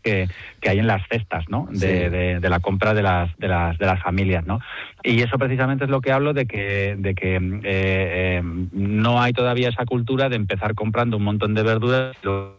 que hay en las cestas, ¿no? De la compra de las familias, ¿no? Y eso precisamente es lo que hablo de que no hay todavía esa cultura de empezar comprando un montón de verduras